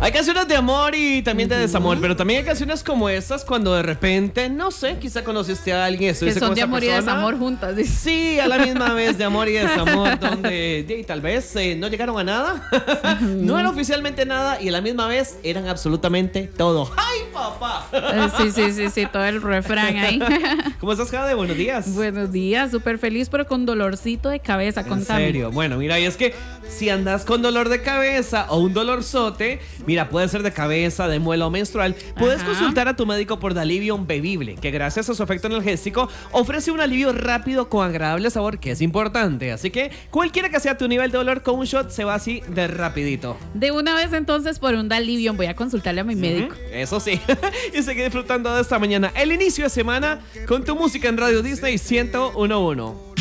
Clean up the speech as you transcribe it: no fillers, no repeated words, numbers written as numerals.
Hay canciones de amor y también de desamor, pero también hay canciones como estas cuando de repente, no sé, quizá conociste a alguien, Que estuviste son con de esa amor y persona. desamor juntas. Dice. Sí, a la misma vez de amor y desamor, donde tal vez no llegaron a nada, no era oficialmente nada y a la misma vez eran absolutamente todo. ¡Ay, papá! Sí, todo el refrán ahí. ¿Cómo estás, Jade? Buenos días. Buenos días, súper feliz, pero con dolorcito de cabeza, ¿En contame. serio? Bueno, mira, y es que si andas con dolor de cabeza o un dolorzote, mira, puede ser de cabeza, de muela o menstrual, puedes Ajá. consultar a tu médico por Dalivion Bevible, que gracias a su efecto analgésico ofrece un alivio rápido con agradable sabor, que es importante. Así que cualquiera que sea tu nivel de dolor, con un shot se va así de rapidito. De una vez entonces por un Dalivion voy a consultarle a mi médico. Eso sí. Y sigue disfrutando de esta mañana, el inicio de semana, con tu música en Radio Disney 101.1.